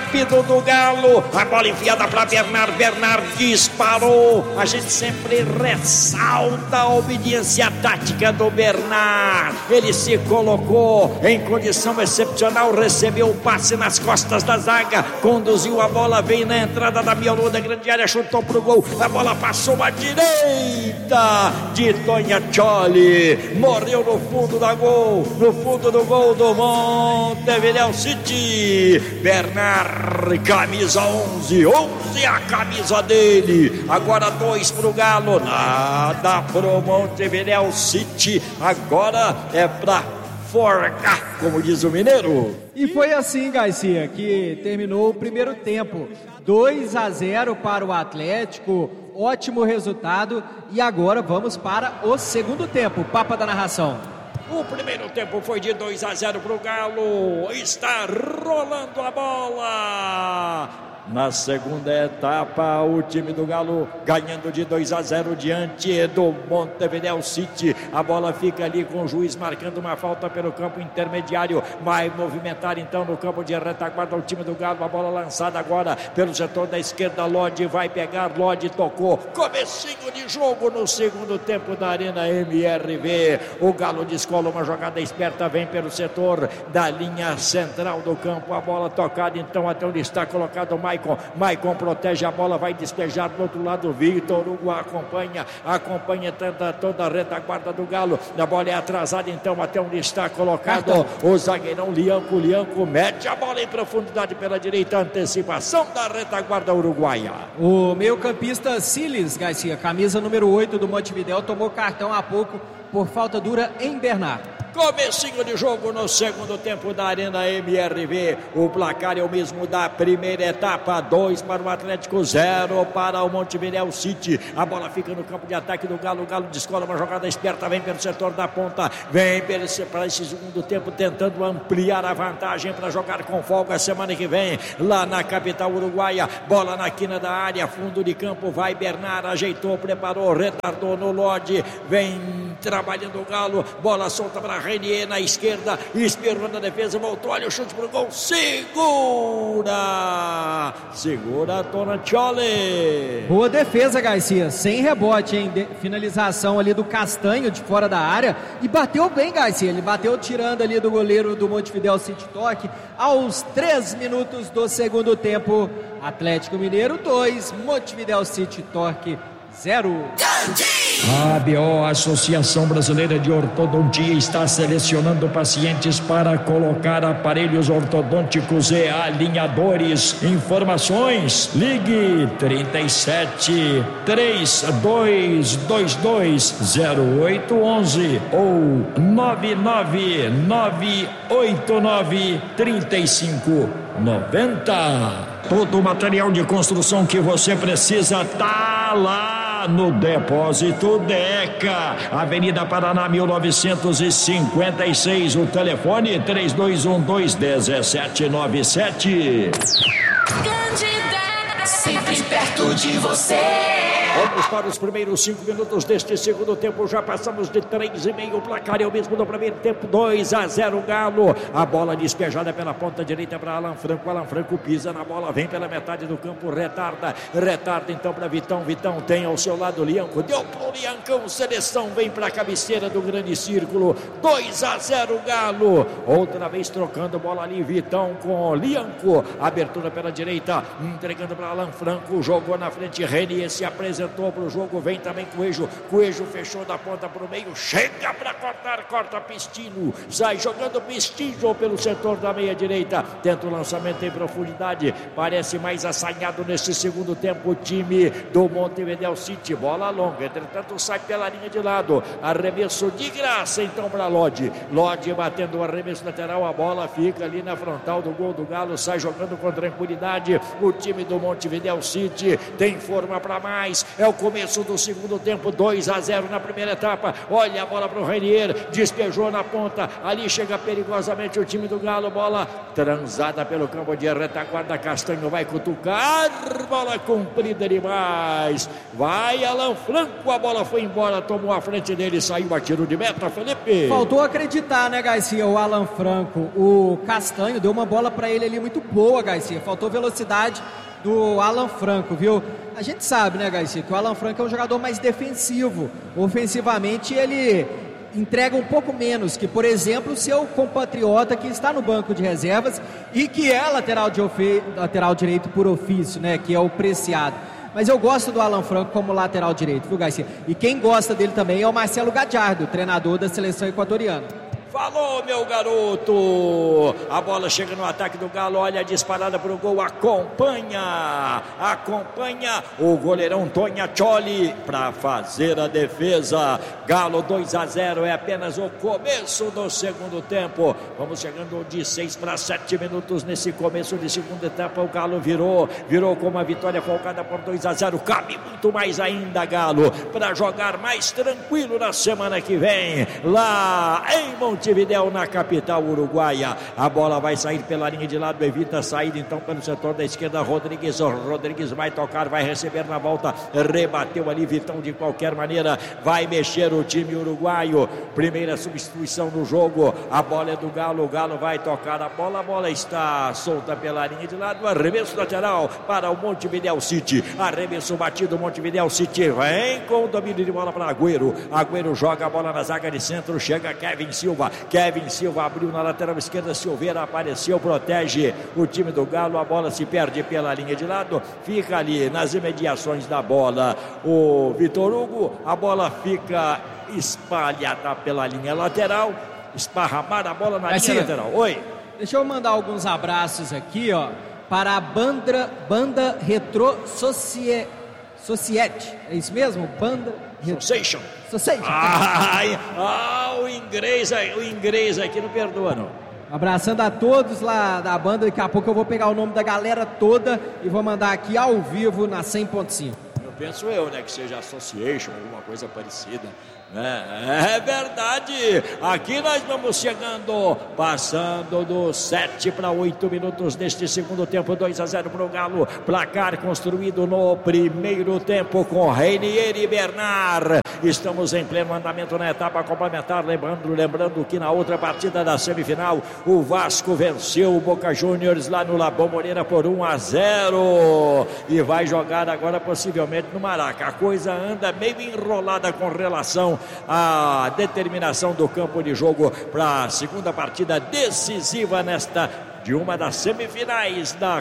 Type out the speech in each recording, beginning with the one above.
rápido do Galo. A bola enfiada para Bernard. Bernard disparou. A gente sempre ressalta a obediência tática do Bernard. Ele se colocou em condição excepcional, recebeu o passe nas costas da zaga, conduziu a bola, veio na entrada da miolo da grande área, chutou pro gol. A bola passou à direita de Tognaccioli, morreu no fundo da gol, no fundo do gol do Montevideo City. Bernard, camisa 11 a camisa dele. Agora 2 pro Galo, nada pro Montevideo City. Agora é pra forcar, como diz o mineiro. E foi assim, Garcia, que terminou o primeiro tempo. 2-0 para o Atlético, ótimo resultado. E agora vamos para o segundo tempo. Papa da narração. O primeiro tempo foi de 2-0 para o Galo. Está rolando a bola. Na segunda etapa, o time do Galo ganhando de 2-0 diante do Montevideo City. A bola fica ali com o juiz marcando uma falta pelo campo intermediário. Vai movimentar então no campo de retaguarda o time do Galo. A bola lançada agora pelo setor da esquerda. Lodi vai pegar, Lodi tocou. Comecinho de jogo no segundo tempo da Arena MRV. O Galo descola uma jogada esperta, vem pelo setor da linha central do campo. A bola tocada então até onde está colocado o Maicon protege a bola, vai despejar do outro lado. Vitor Hugo acompanha toda a retaguarda do Galo. A bola é atrasada então até onde está colocado o zagueirão Lianco mete a bola em profundidade pela direita, antecipação da retaguarda uruguaia. O meio-campista Siles, Garcia, camisa número 8 do Montevideo, tomou cartão há pouco por falta dura em Bernard. Comecinho de jogo no segundo tempo da Arena MRV. O placar é o mesmo da primeira etapa. 2 para o Atlético, 0 para o Montevideo City. A bola fica no campo de ataque do Galo. O Galo descola uma jogada esperta, vem pelo setor da ponta, vem para esse segundo tempo tentando ampliar a vantagem para jogar com folga a semana que vem lá na capital uruguaia. Bola na quina da área, fundo de campo, vai Bernard, ajeitou, preparou, retardou no Lodi, vem trabalhando o Galo, bola solta para Renier na esquerda, esperou na defesa, voltou, olha o chute pro gol, segura Tognaccioli. Boa defesa, Garcia, sem rebote, hein? Finalização ali do Castanho de fora da área e bateu bem, Garcia, ele bateu tirando ali do goleiro do Montevideo City Torque aos 3 minutos do segundo tempo. Atlético Mineiro 2, Montevideo City Torque 0. A ABO, Associação Brasileira de Ortodontia, está selecionando pacientes para colocar aparelhos ortodônticos e alinhadores. Informações: ligue 37 3222 0811 ou 99989 3590. Todo o material de construção que você precisa tá lá no Depósito Deca, Avenida Paraná 1956, o telefone 3212-1797. Candidata, sempre perto de você. Vamos para os primeiros 5 minutos deste segundo tempo. Já passamos de 3,5. O placar é o mesmo do primeiro tempo. 2-0 Galo. A bola despejada pela ponta direita para Alan Franco. Alan Franco pisa na bola, vem pela metade do campo, retarda então para Vitão. Vitão tem ao seu lado Lianco. Deu pro Liancão. Seleção vem para a cabeceira do grande círculo. 2-0 Galo. Outra vez trocando bola ali. Vitão com Lianco. Abertura pela direita, entregando para Alan Franco. Jogou na frente. Renier se apresentou para o jogo, vem também Coelho fechou da ponta para o meio, chega para corta Pistino, sai jogando Pistino pelo setor da meia direita, tenta o lançamento em profundidade, parece mais assanhado nesse segundo tempo o time do Montevideo City. Bola longa, entretanto sai pela linha de lado, arremesso de graça então para Lodi batendo o arremesso lateral, a bola fica ali na frontal do gol do Galo, sai jogando com tranquilidade o time do Montevideo City, tem forma para mais, É o começo do segundo tempo, 2-0 na primeira etapa. Olha a bola para o Renier, despejou na ponta, ali chega perigosamente o time do Galo, bola transada pelo campo de retaguarda, Castanho vai cutucar, bola comprida demais, vai Alan Franco, a bola foi embora, tomou a frente dele, saiu a tiro de meta, Felipe. Faltou acreditar, né, Garcia, o Alan Franco, o Castanho deu uma bola para ele ali muito boa, Garcia, faltou velocidade do Alan Franco, viu? A gente sabe, né, Garcia, que o Alan Franco é um jogador mais defensivo, ofensivamente ele entrega um pouco menos que, por exemplo, o seu compatriota que está no banco de reservas e que é lateral direito por ofício, né, que é o Preciado. Mas eu gosto do Alan Franco como lateral direito, viu, Garcia? E quem gosta dele também é o Marcelo Gadiardo, treinador da seleção equatoriana. Falou, meu garoto. A bola chega no ataque do Galo. Olha a disparada para o gol. Acompanha o goleirão Tognaccioli para fazer a defesa. Galo 2-0. É apenas o começo do segundo tempo. Vamos chegando de 6 para 7 minutos nesse começo de segunda etapa. O Galo virou com uma vitória folgada por 2-0. Cabe muito mais ainda, Galo, para jogar mais tranquilo na semana que vem. Lá em Montevidéu, na capital uruguaia. A bola vai sair pela linha de lado, evita a saída então pelo setor da esquerda. Rodrigues vai tocar, vai receber na volta, rebateu ali Vitão de qualquer maneira, vai mexer o time uruguaio. Primeira substituição no jogo, a bola é do Galo, o Galo vai tocar a bola está solta pela linha de lado, arremesso lateral para o Montevidéu City, arremesso batido, Montevidéu City vem com o domínio de bola para Agüero joga a bola na zaga de centro, chega Kevin Silva abriu na lateral esquerda, Silveira apareceu, protege o time do Galo, a bola se perde pela linha de lado, fica ali nas imediações da bola o Vitor Hugo, a bola fica espalhada pela linha lateral, esparramada a bola na linha lateral. Oi. Deixa eu mandar alguns abraços aqui, ó, para a banda Retro Society, é isso mesmo? Banda Association. O inglês aqui não perdoa, não. Abraçando a todos lá da banda, daqui a pouco eu vou pegar o nome da galera toda e vou mandar aqui ao vivo na 100.5. Penso eu, né, que seja Association, alguma coisa parecida, né? É verdade, aqui nós vamos chegando, passando dos 7 para 8 minutos deste segundo tempo, 2-0 para o Galo, placar construído no primeiro tempo com Renier e Bernard. Estamos em pleno andamento na etapa complementar, lembrando que na outra partida da semifinal, o Vasco venceu o Boca Juniors lá no La Bombonera por 1-0 e vai jogar agora possivelmente no Maraca. A coisa anda meio enrolada com relação à determinação do campo de jogo para a segunda partida decisiva de uma das semifinais da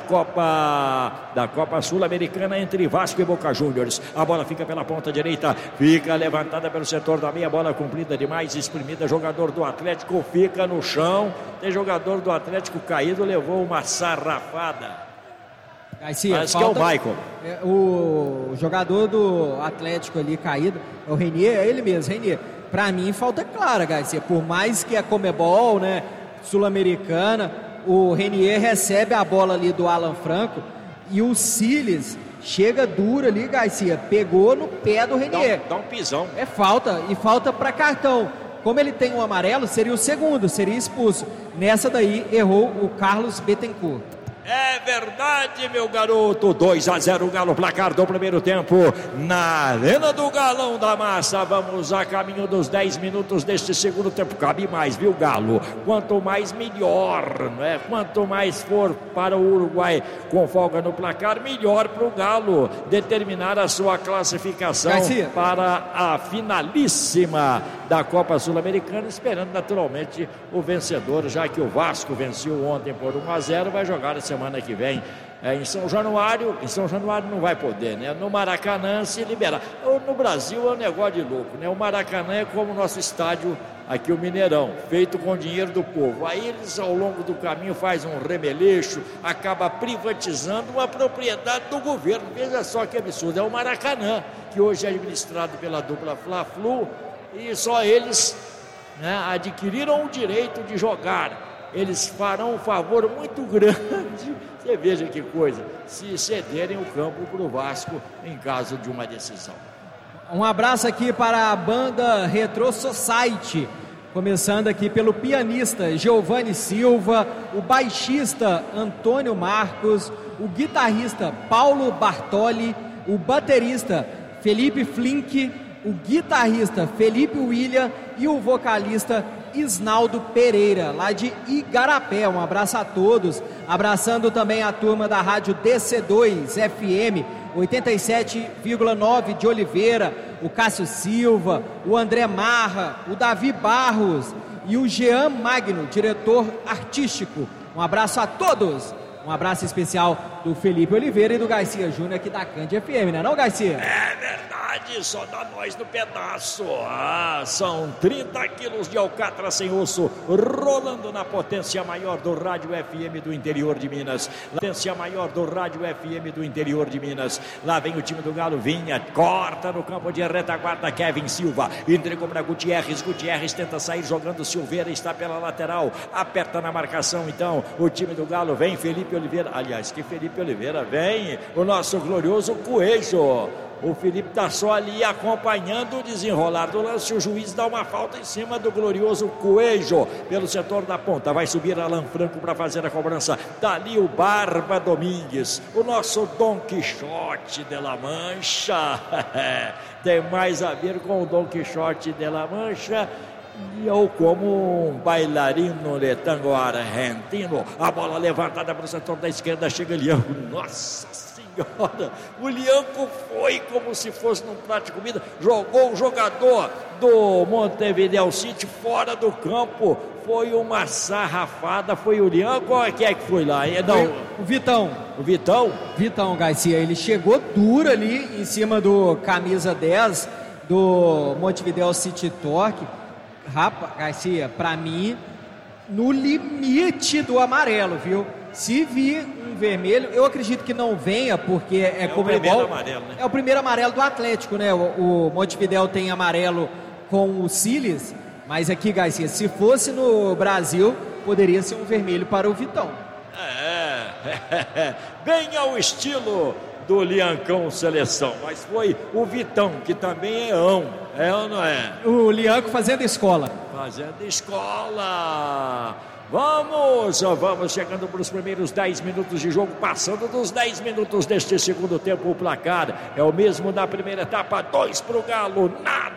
Copa Sul-Americana entre Vasco e Boca Juniors. A bola fica pela ponta direita, fica levantada pelo setor da meia, bola comprida demais, exprimida, jogador do Atlético fica no chão, tem jogador do Atlético caído, levou uma sarrafada. Parece que é o Michael. O jogador do Atlético ali caído, é o Renier, é ele mesmo, Renier. Pra mim falta clara, Garcia, por mais que a Comebol, né, Sul-Americana, o Renier recebe a bola ali do Alan Franco e o Siles chega duro ali, Garcia, pegou no pé do Renier. Dá um pisão. É falta, e falta para cartão. Como ele tem um amarelo, seria o segundo, seria expulso. Nessa daí errou o Carlos Bettencourt. É verdade, meu garoto. 2-0 o Galo, placar do primeiro tempo na Arena do Galão da Massa. Vamos a caminho dos 10 minutos deste segundo tempo. Cabe mais, viu, Galo? Quanto mais, melhor, né? Quanto mais for para o Uruguai com folga no placar, melhor para o Galo determinar a sua classificação para a finalíssima da Copa Sul-Americana, esperando naturalmente o vencedor, já que o Vasco venceu ontem por 1-0, vai jogar a semana que vem em São Januário. Em São Januário não vai poder, né? No Maracanã se liberar. No Brasil é um negócio de louco, né? O Maracanã é como o nosso estádio aqui, o Mineirão, feito com dinheiro do povo. Aí eles ao longo do caminho fazem um remeleixo, acaba privatizando uma propriedade do governo. Veja só que absurdo, é o Maracanã, que hoje é administrado pela dupla Fla-Flu, e só eles, né, adquiriram o direito de jogar. Eles farão um favor muito grande Você veja que coisa, se cederem o campo para o Vasco em caso de uma decisão. Um abraço aqui para a banda Retro Society, começando aqui pelo pianista Giovanni Silva, o baixista Antônio Marcos, o guitarrista Paulo Bartoli, o baterista Felipe Flink, o guitarrista Felipe William e o vocalista Isnaldo Pereira, lá de Igarapé. Um abraço a todos, abraçando também a turma da rádio DC2 FM 87,9 de Oliveira, o Cássio Silva, o André Marra, o Davi Barros e o Jean Magno, diretor artístico. Um abraço a todos. Um abraço especial do Felipe Oliveira e do Garcia Júnior aqui da Cand FM, né não, Garcia? É verdade, só dá nós no pedaço. São 30 quilos de alcatra sem osso, rolando na potência maior do rádio FM do interior de Minas. Potência maior do rádio FM do interior de Minas. Lá vem o time do Galo, Vinha, corta no campo de retaguarda, Kevin Silva, entregou para Gutierrez, Gutierrez tenta sair jogando, Silveira está pela lateral, aperta na marcação então, o time do Galo vem, Felipe Oliveira, aliás, que Felipe Oliveira vem, o nosso glorioso Coelho. O Felipe está só ali acompanhando o desenrolar do lance. O juiz dá uma falta em cima do glorioso Coelho pelo setor da ponta. Vai subir Alan Franco para fazer a cobrança. Dali o Barba Domingues, o nosso Dom Quixote de la Mancha. Tem mais a ver com o Dom Quixote de la Mancha. E eu como um bailarino de tango argentino. A bola levantada para o setor da esquerda, chega Lianco. Nossa Senhora, o Lianco foi como se fosse num prato de comida. Jogou o jogador do Montevideo City fora do campo. Foi uma sarrafada. Foi o Lianco ou quem é que foi lá? Não, o Vitão. O Vitão? Vitão, Garcia, ele chegou duro ali em cima do camisa 10 do Montevideo City Torque. Rapaz, Garcia, pra mim, no limite do amarelo, viu? Se vir um vermelho, eu acredito que não venha, porque é como igual. Amarelo, né? É o primeiro amarelo do Atlético, né? O Montevideo tem amarelo com o Siles, mas aqui, Garcia, se fosse no Brasil, poderia ser um vermelho para o Vitão. Bem ao estilo do Liancão Seleção, mas foi o Vitão, que também é ou não é? O Lianco fazendo escola. Fazendo escola. Vamos chegando para os primeiros 10 minutos de jogo, passando dos 10 minutos deste segundo tempo. O placar é o mesmo da primeira etapa, 2 para o Galo, nada.